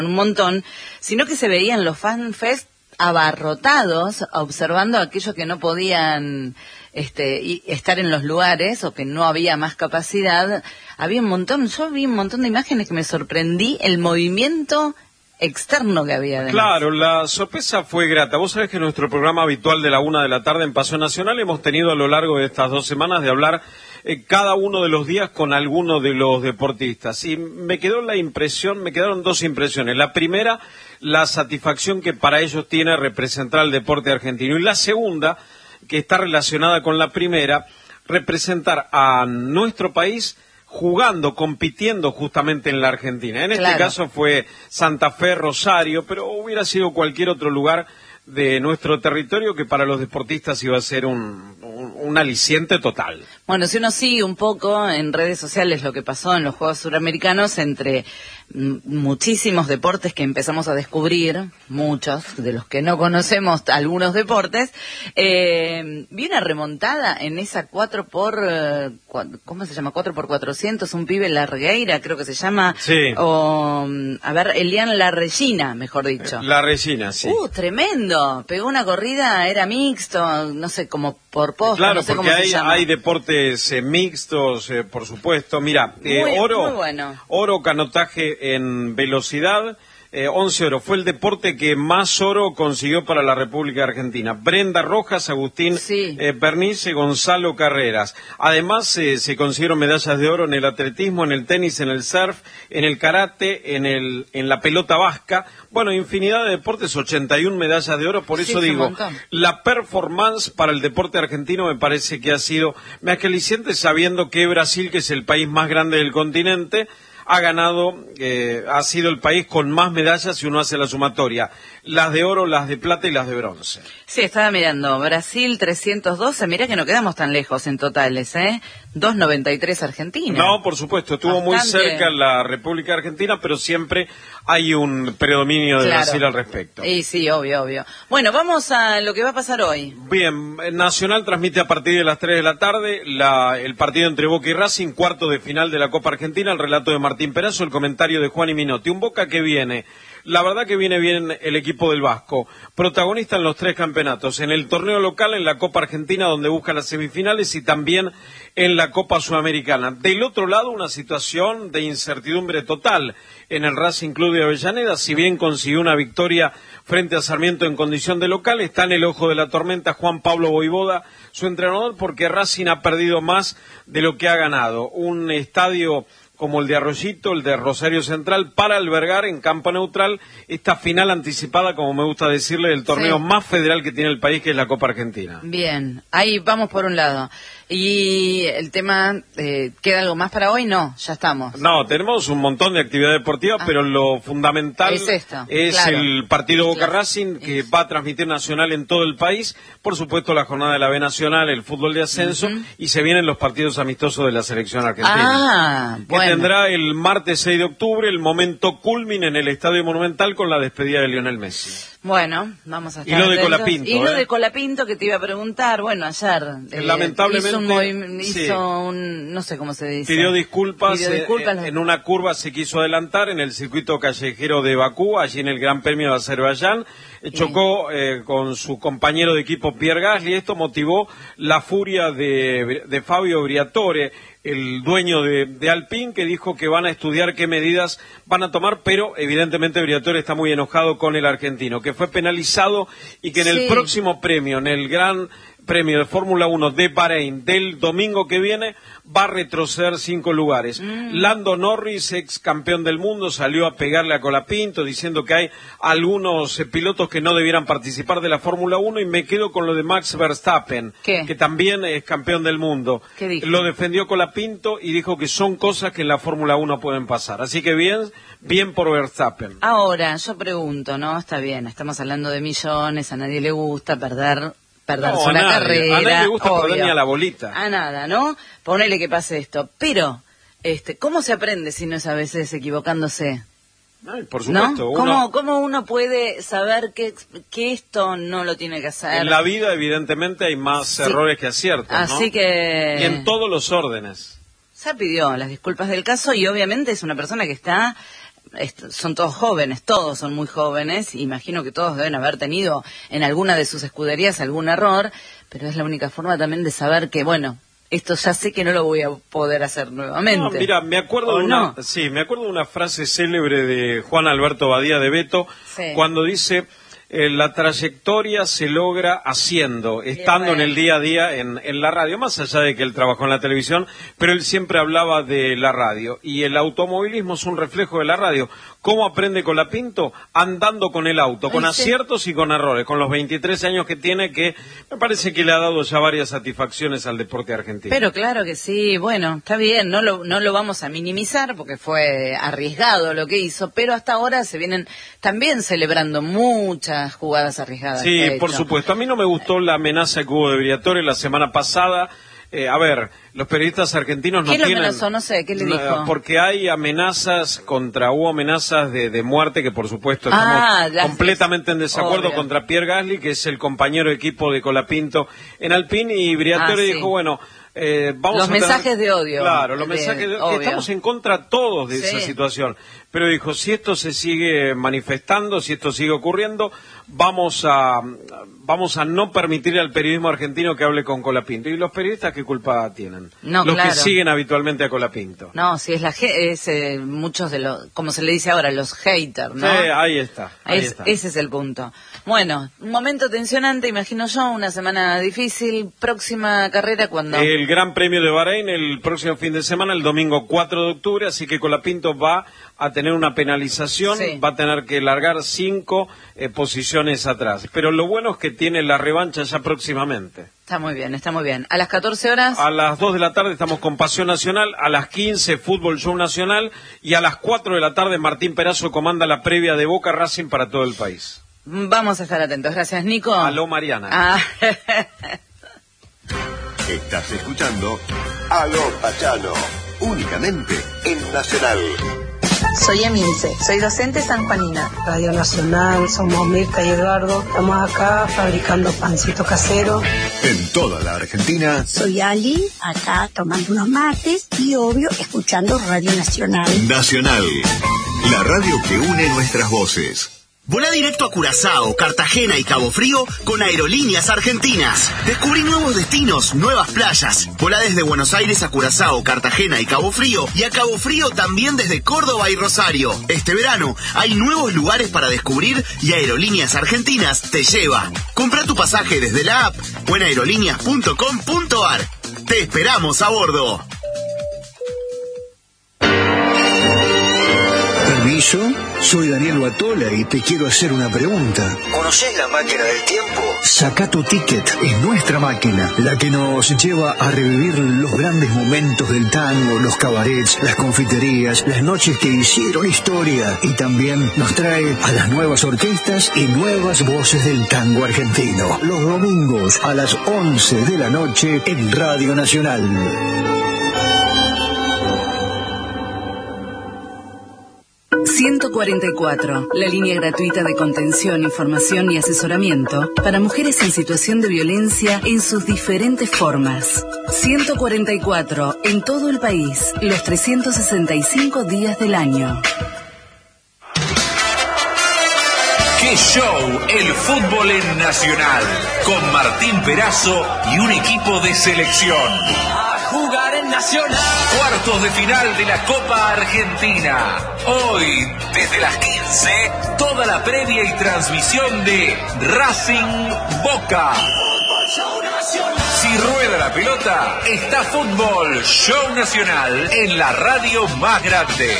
un montón, sino que se veían los fanfest abarrotados, observando a aquellos que no podían estar en los lugares o que no había más capacidad. Había un montón, yo vi un montón de imágenes que me sorprendí el movimiento externo que había además. Claro, la sorpresa fue grata. Vos sabés que en nuestro programa habitual de la 1 de la tarde en Paseo Nacional hemos tenido a lo largo de estas 2 semanas de hablar cada uno de los días con alguno de los deportistas. Y me quedaron 2 impresiones. La primera, la satisfacción que para ellos tiene representar al deporte argentino. Y la segunda, que está relacionada con la primera, representar a nuestro país jugando, compitiendo justamente en la Argentina. En este caso fue Santa Fe, Rosario, pero hubiera sido cualquier otro lugar de nuestro territorio que para los deportistas iba a ser un aliciente total. Bueno, si uno sigue un poco en redes sociales lo que pasó en los Juegos Suramericanos, entre muchísimos deportes que empezamos a descubrir, muchos de los que no conocemos algunos deportes, vi una remontada en esa 4 por ¿cómo se llama? 4x400, un pibe Largueira, creo que se llama, sí. O Elian Larregina, mejor dicho. Larregina, sí. Tremendo, pegó una corrida, era mixto, no sé, como por posta, claro, no sé cómo porque se llama. hay deportes mixtos, por supuesto. Mira, muy oro, bueno. Oro, canotaje en velocidad, 11 oro. Fue el deporte que más oro consiguió para la República Argentina. Brenda Rojas, Agustín Bernice, Gonzalo Carreras. Además, se consiguieron medallas de oro en el atletismo, en el tenis, en el surf, en el karate, en la pelota vasca. Bueno, infinidad de deportes, 81 medallas de oro. Por eso digo, la performance para el deporte argentino me parece que ha sido más que aliciente, sabiendo que Brasil, que es el país más grande del continente, ha ganado, ha sido el país con más medallas si uno hace la sumatoria. Las de oro, las de plata y las de bronce. Sí, estaba mirando. Brasil 312, mirá que no quedamos tan lejos en totales, 293 Argentina. No, por supuesto, estuvo muy cerca la República Argentina, pero siempre hay un predominio de Brasil al respecto. Y sí, obvio. Bueno, vamos a lo que va a pasar hoy. Bien, Nacional transmite a partir de las 3 de la tarde el partido entre Boca y Racing, cuartos de final de la Copa Argentina, el relato de Martín Perazo, el comentario de Juan y Minotti. Un Boca que viene, la verdad que viene bien el equipo del Vasco, protagonista en los 3 campeonatos, en el torneo local, en la Copa Argentina donde busca las semifinales y también en la Copa Sudamericana. Del otro lado, una situación de incertidumbre total en el Racing Club de Avellaneda. Si bien consiguió una victoria frente a Sarmiento en condición de local, está en el ojo de la tormenta Juan Pablo Voivoda, su entrenador, porque Racing ha perdido más de lo que ha ganado. Un estadio como el de Arroyito, el de Rosario Central, para albergar en campo neutral esta final anticipada, como me gusta decirle, del torneo más federal que tiene el país, que es la Copa Argentina. Bien, ahí vamos por un lado. Y el tema, ¿queda algo más para hoy? No, ya estamos. No, tenemos un montón de actividad deportiva, pero lo fundamental es el partido Boca Racing, que va a transmitir Nacional en todo el país. Por supuesto, la jornada de la B Nacional, el fútbol de ascenso, y se vienen los partidos amistosos de la selección argentina. Bueno. Tendrá el martes 6 de octubre el momento culmine en el Estadio Monumental con la despedida de Lionel Messi. Bueno, vamos a estar Y lo de Colapinto. Y lo de Colapinto, que te iba a preguntar, bueno, ayer lamentablemente hizo no sé cómo se dice. Pidió disculpas. En una curva se quiso adelantar en el circuito callejero de Bakú, allí en el Gran Premio de Azerbaiyán. Chocó con su compañero de equipo Pierre Gasly. Esto motivó la furia de Fabio Briatore, el dueño de Alpine, que dijo que van a estudiar qué medidas van a tomar, pero evidentemente Briatore está muy enojado con el argentino, que fue penalizado y que en el próximo premio, en el Gran Premio de Fórmula 1 de Bahrein del domingo que viene, va a retroceder 5 lugares. Lando Norris, ex campeón del mundo, salió a pegarle a Colapinto diciendo que hay algunos pilotos que no debieran participar de la Fórmula 1, y me quedo con lo de Max Verstappen, que también es campeón del mundo. ¿Qué dijo? Lo defendió Colapinto y dijo que son cosas que en la Fórmula 1 pueden pasar. Así que bien por Verstappen. Ahora, yo pregunto, ¿no? Está bien, estamos hablando de millones, a nadie le gusta perderse una carrera. A nadie le gusta perder ni a la bolita. A nada, ¿no? Ponele que pase esto. Pero, ¿cómo se aprende si no es a veces equivocándose? Ay, por supuesto. ¿No? ¿Cómo uno puede saber que esto no lo tiene que hacer? En la vida, evidentemente, hay más errores que aciertos, ¿no? Así que... Y en todos los órdenes. Ya pidió las disculpas del caso y obviamente es una persona que está son todos jóvenes, todos son muy jóvenes, imagino que todos deben haber tenido en alguna de sus escuderías algún error, pero es la única forma también de saber que, bueno, esto ya sé que no lo voy a poder hacer nuevamente. No, mira, me acuerdo de una frase célebre de Juan Alberto Badía de Beto, cuando dice: la trayectoria se logra haciendo, estando en el día a día en la radio, más allá de que él trabajó en la televisión, pero él siempre hablaba de la radio, y el automovilismo es un reflejo de la radio. ¿Cómo aprende Colapinto? Andando con el auto, con aciertos y con errores, con los 23 años que tiene, que me parece que le ha dado ya varias satisfacciones al deporte argentino. Pero claro que sí, bueno, está bien, no lo vamos a minimizar porque fue arriesgado lo que hizo, pero hasta ahora se vienen también celebrando muchas jugadas arriesgadas. Sí, por supuesto. A mí no me gustó la amenaza que hubo de Briatore la semana pasada. A ver, los periodistas argentinos no tienen... ¿Qué lo amenazó? No sé, ¿qué le dijo? Porque hay hubo amenazas de muerte, que por supuesto estamos completamente en desacuerdo, contra Pierre Gasly, que es el compañero de equipo de Colapinto en Alpine, y Briatore dijo, bueno... los mensajes de odio. Claro, los mensajes de odio. Estamos en contra todos de esa situación. Pero dijo, si esto se sigue manifestando, si esto sigue ocurriendo, vamos a no permitir al periodismo argentino que hable con Colapinto. ¿Y los periodistas qué culpa tienen? No, los que siguen habitualmente a Colapinto. No, si es muchos de los, como se le dice ahora, los haters, ¿no? Sí, ahí está. Ese es el punto. Bueno, un momento tensionante, imagino yo, una semana difícil. Próxima carrera, ¿cuándo? El Gran Premio de Bahrein el próximo fin de semana, el domingo 4 de octubre, así que Colapinto va a tener una penalización, va a tener que largar 5 posiciones atrás. Pero lo bueno es que tiene la revancha ya próximamente. Está muy bien, está muy bien. ¿A las 14 horas? A las 2 de la tarde estamos con Pasión Nacional, a las 15 Fútbol Show Nacional, y a las 4 de la tarde Martín Perazo comanda la previa de Boca Racing para todo el país. Vamos a estar atentos. Gracias, Nico. Aló, Mariana. Estás escuchando Aló, Pachano, únicamente en Nacional. Soy Emilce, soy docente sanjuanina. Radio Nacional, somos Mirta y Eduardo. Estamos acá fabricando pancito casero. En toda la Argentina. Soy Ali, acá tomando unos mates y obvio escuchando Radio Nacional. Nacional, la radio que une nuestras voces. Volá directo a Curazao, Cartagena y Cabo Frío con Aerolíneas Argentinas. Descubrí nuevos destinos, nuevas playas. Volá desde Buenos Aires a Curazao, Cartagena y Cabo Frío, y a Cabo Frío también desde Córdoba y Rosario. Este verano hay nuevos lugares para descubrir y Aerolíneas Argentinas te lleva. Comprá tu pasaje desde la app o en aerolíneas.com.ar. Te esperamos a bordo. Permiso, soy Daniel Batola y te quiero hacer una pregunta. ¿Conocés la máquina del tiempo? Saca tu ticket, es nuestra máquina, la que nos lleva a revivir los grandes momentos del tango, los cabarets, las confiterías, las noches que hicieron historia, y también nos trae a las nuevas orquestas y nuevas voces del tango argentino. Los domingos a las 11 de la noche en Radio Nacional. 144, la línea gratuita de contención, información y asesoramiento para mujeres en situación de violencia en sus diferentes formas. 144, en todo el país, los 365 días del año. ¡Qué show! El fútbol en Nacional, con Martín Perazo y un equipo de selección. A jugar en Nacional. Cuartos de final de la Copa Argentina. Hoy, desde las 15, toda la previa y transmisión de Racing Boca. Si rueda la pelota, está Fútbol Show Nacional en la radio más grande.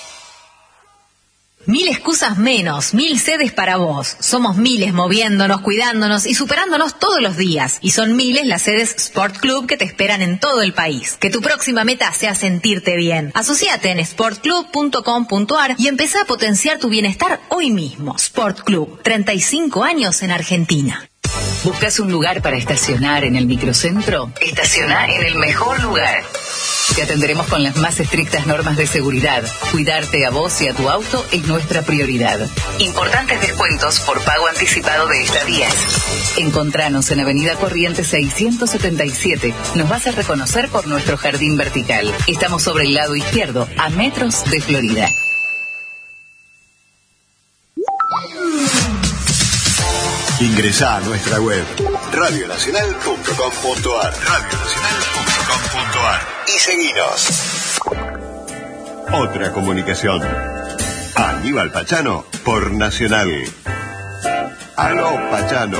1000 excusas menos, 1000 sedes para vos. Somos miles moviéndonos, cuidándonos y superándonos todos los días. Y son miles las sedes Sport Club que te esperan en todo el país. Que tu próxima meta sea sentirte bien. Asociate en sportclub.com.ar y empezá a potenciar tu bienestar hoy mismo. Sport Club, 35 años en Argentina. ¿Buscas un lugar para estacionar en el microcentro? Estaciona en el mejor lugar. Te atenderemos con las más estrictas normas de seguridad. Cuidarte a vos y a tu auto es nuestra prioridad. Importantes descuentos por pago anticipado de estadías. Encontranos en Avenida Corrientes 677. Nos vas a reconocer por nuestro jardín vertical. Estamos sobre el lado izquierdo, a metros de Florida. Ingresá a nuestra web radionacional.com.ar y seguinos. Otra comunicación. Aníbal Pachano por Nacional. Aló, Pachano.